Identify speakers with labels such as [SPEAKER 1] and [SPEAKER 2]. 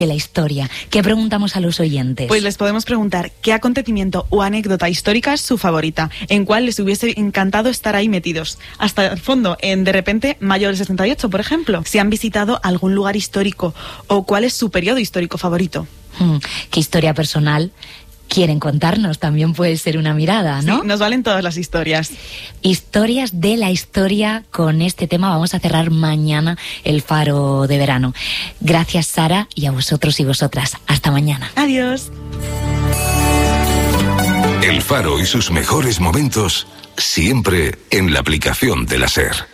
[SPEAKER 1] de la historia. ¿Qué preguntamos a los oyentes?
[SPEAKER 2] Pues les podemos preguntar qué acontecimiento o anécdota histórica es su favorita, en cuál les hubiese encantado estar ahí metidos. Hasta el fondo, en de repente, mayo del 68, por ejemplo. Si han visitado algún lugar histórico o cuál es su periodo histórico favorito.
[SPEAKER 1] ¿Qué historia personal quieren contarnos? También puede ser una mirada, ¿no?
[SPEAKER 2] Sí, nos valen todas las historias.
[SPEAKER 1] Historias de la historia. Con este tema vamos a cerrar mañana el Faro de verano. Gracias, Sara, y a vosotros y vosotras. Hasta mañana.
[SPEAKER 2] Adiós.
[SPEAKER 3] El Faro y sus mejores momentos siempre en la aplicación de la SER.